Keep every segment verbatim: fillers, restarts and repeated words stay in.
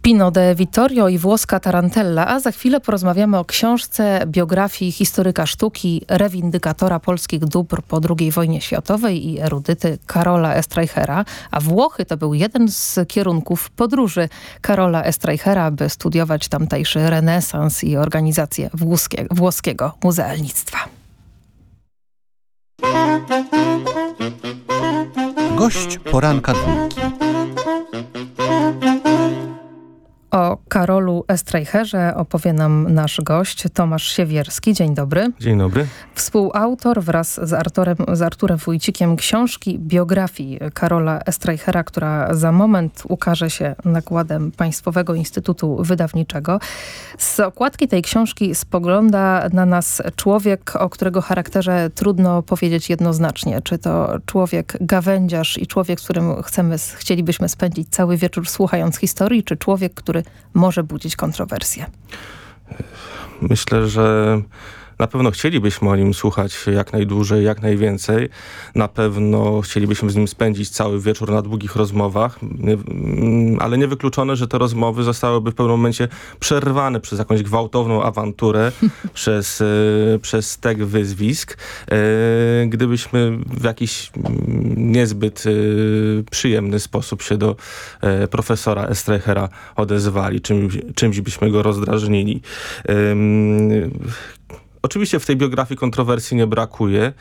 Pino de Vittorio i włoska tarantella, a za chwilę porozmawiamy o książce biografii historyka sztuki, rewindykatora polskich dóbr po drugiej wojnie światowej i erudyty Karola Estreichera, a Włochy to był jeden z kierunków podróży Karola Estreichera, by studiować tamtejszy renesans i organizację włoskie, włoskiego muzealnictwa. Gość poranka dwójki. O Karolu Estreicherze opowie nam nasz gość Tomasz Siewierski. Dzień dobry. Dzień dobry. Współautor wraz z Arturem, z Arturem Wójcikiem książki biografii Karola Estreichera, która za moment ukaże się nakładem Państwowego Instytutu Wydawniczego. Z okładki tej książki spogląda na nas człowiek, o którego charakterze trudno powiedzieć jednoznacznie. Czy to człowiek gawędziarz i człowiek, z którym chcemy, chcielibyśmy spędzić cały wieczór słuchając historii, czy człowiek, który może budzić kontrowersje? Myślę, że na pewno chcielibyśmy o nim słuchać jak najdłużej, jak najwięcej. Na pewno chcielibyśmy z nim spędzić cały wieczór na długich rozmowach, nie, ale niewykluczone, że te rozmowy zostałyby w pewnym momencie przerwane przez jakąś gwałtowną awanturę, przez, y, przez stek wyzwisk. Y, gdybyśmy w jakiś niezbyt y, przyjemny sposób się do y, profesora Estreichera odezwali, czymś, czymś byśmy go rozdrażnili. Y, Oczywiście w tej biografii kontrowersji nie brakuje.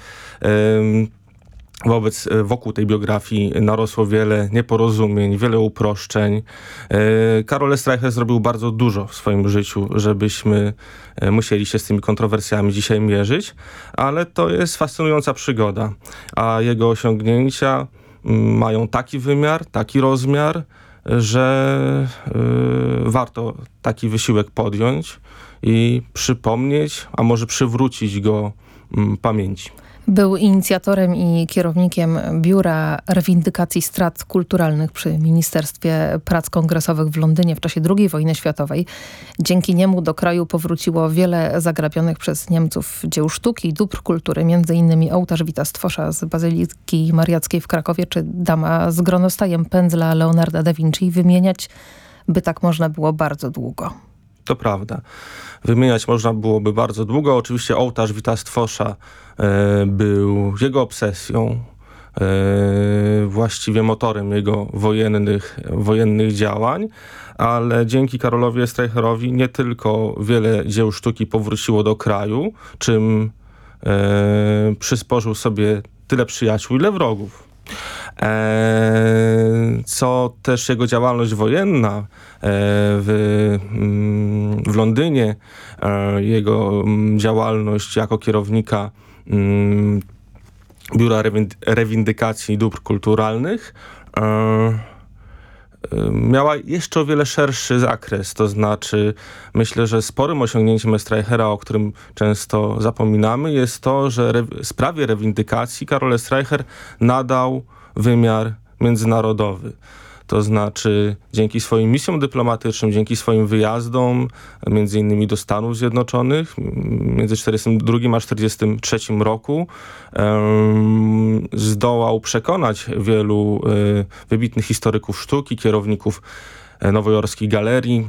Wobec, wokół tej biografii narosło wiele nieporozumień, wiele uproszczeń. Karol Estreicher zrobił bardzo dużo w swoim życiu, żebyśmy musieli się z tymi kontrowersjami dzisiaj mierzyć, ale to jest fascynująca przygoda, a jego osiągnięcia mają taki wymiar, taki rozmiar, że warto taki wysiłek podjąć i przypomnieć, a może przywrócić go mm, pamięci. Był inicjatorem i kierownikiem Biura Rewindykacji Strat Kulturalnych przy Ministerstwie Prac Kongresowych w Londynie w czasie drugiej wojny światowej. Dzięki niemu do kraju powróciło wiele zagrabionych przez Niemców dzieł sztuki i dóbr kultury, między innymi ołtarz Wita Stwosza z Bazyliki Mariackiej w Krakowie, czy dama z gronostajem pędzla Leonarda da Vinci. Wymieniać by tak można było bardzo długo. To prawda. Wymieniać można byłoby bardzo długo. Oczywiście ołtarz Wita Stwosza e, był jego obsesją, e, właściwie motorem jego wojennych, wojennych działań, ale dzięki Karolowi Estreicherowi nie tylko wiele dzieł sztuki powróciło do kraju, czym e, przysporzył sobie tyle przyjaciół, ile wrogów. Co też jego działalność wojenna w, w Londynie, jego działalność jako kierownika Biura Rewindykacji Dóbr Kulturalnych miała jeszcze o wiele szerszy zakres, to znaczy myślę, że sporym osiągnięciem Estreichera, o którym często zapominamy, jest to, że re- sprawie rewindykacji Karol Estreicher nadał wymiar międzynarodowy. To znaczy dzięki swoim misjom dyplomatycznym, dzięki swoim wyjazdom, między innymi do Stanów Zjednoczonych, między czterdziestym drugim a czterdziestym trzecim roku, um, zdołał przekonać wielu y, wybitnych historyków sztuki, kierowników y, nowojorskiej galerii,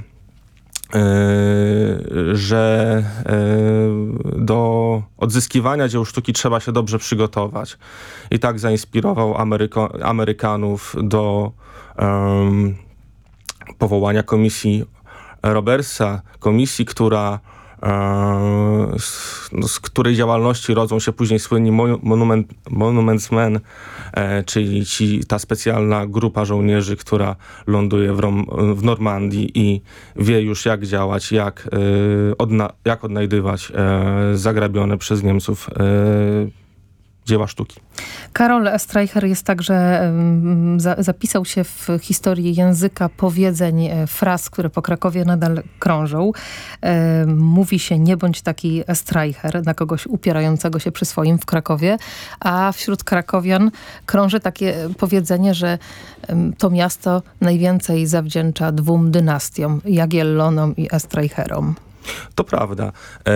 y, że y, do odzyskiwania dzieł sztuki trzeba się dobrze przygotować. I tak zainspirował Ameryko- Amerykanów do Um, powołania komisji Robertsa, komisji, która, um, z, no, z której działalności rodzą się później słynni monument, Monuments Men, e, czyli ci, ta specjalna grupa żołnierzy, która ląduje w, Rom, w Normandii i wie już jak działać, jak, e, odna, jak odnajdywać e, zagrabione przez Niemców e, dzieła sztuki. Karol Estreicher jest także, um, za, zapisał się w historii języka powiedzeń, e, fraz, które po Krakowie nadal krążą. E, mówi się nie bądź taki Estreicher, na kogoś upierającego się przy swoim w Krakowie, a wśród krakowian krąży takie powiedzenie, że um, to miasto najwięcej zawdzięcza dwóm dynastiom, Jagiellonom i Estreicherom. To prawda.